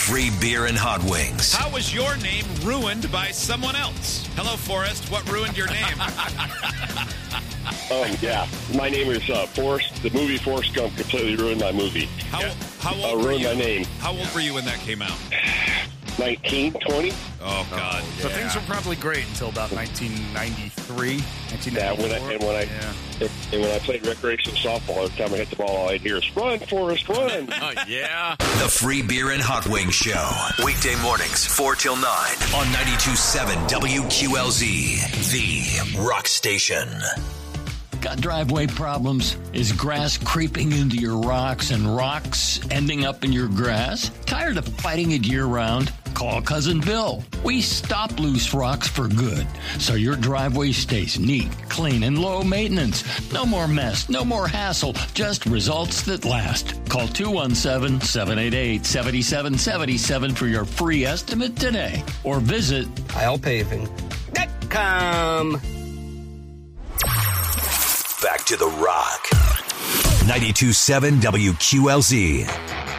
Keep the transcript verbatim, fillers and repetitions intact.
free beer and hot wings. How was your name ruined by someone else? Hello, Forrest. What ruined your name? Um, yeah. My name is uh, Forrest. The movie Forrest Gump completely ruined my movie. How, yeah. how old uh, were ruined you? my name. How old were you when that came out? nineteen, twenty Oh, God. So yeah. Things were probably great until about nineteen ninety-three, nineteen ninety-four. Yeah, when I, and when I yeah. and when I played recreational softball, every time I hit the ball, all I'd hear is, run, Forrest, run. Oh, yeah. The Free Beer and Hot Wings Show. Weekday mornings, four till nine on ninety-two point seven W Q L Z, the rock station. Got driveway problems? Is grass creeping into your rocks and rocks ending up in your grass? Tired of fighting it year-round? Call Cousin Bill. We stop loose rocks for good, so your driveway stays neat, clean, and low maintenance. No more mess, no more hassle, just results that last. Call two one seven, seven eight eight, seven seven seven seven for your free estimate today, or visit Isle Paving dot com. Back to the rock. ninety-two point seven W Q L Z.